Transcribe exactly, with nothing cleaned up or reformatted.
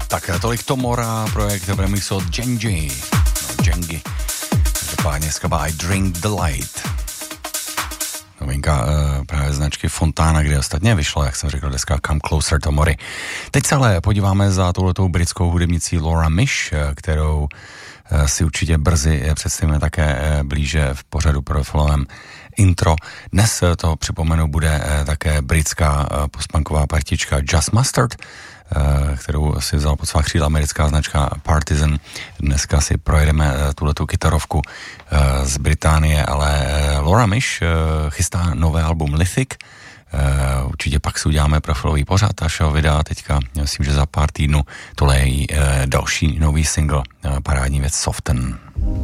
Tak tolik Tomora, projekt v remixu od Genji. No, Genji. Každopádně skaba I Drink the Light. Novinka uh, právě značky Fontana, kde ostatně vyšla, jak jsem řekl, deska Come Closer Tomory. Teď se ale podíváme za touhletou britskou hudebnicí Laura Mish, kterou uh, si určitě brzy představíme také uh, blíže v pořadu profilovém intro. Dnes uh, to připomenu bude uh, také britská uh, postpunková partička Just Mustard, kterou si vzal pod svá křídla americká značka Partisan. Dneska si projedeme tuhletu kytarovku z Británie, ale Laura Mish chystá nové album Lithic. Určitě pak si uděláme profilový pořad, až ho vydá teďka, myslím, že za pár týdnů. Tohle je její další nový single, parádní věc Soften.